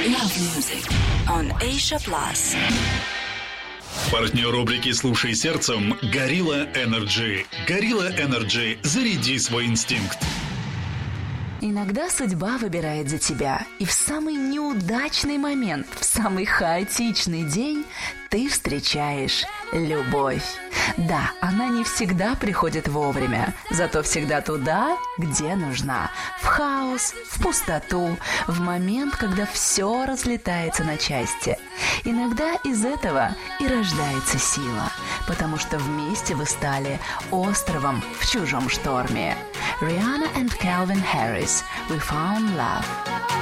Love Music on Asia Plus. Партнер рубрики «Слушай сердцем» – Gorilla Energy. Gorilla Energy – заряди свой инстинкт. Иногда судьба выбирает за тебя, и в самый неудачный момент, в самый хаотичный день ты встречаешь любовь. Да, она не всегда приходит вовремя, зато всегда туда, где нужна. В хаос, в пустоту, в момент, когда все разлетается на части. Иногда из этого и рождается сила, потому что вместе вы стали островом в чужом шторме. Rihanna and Calvin Harris, We Found Love.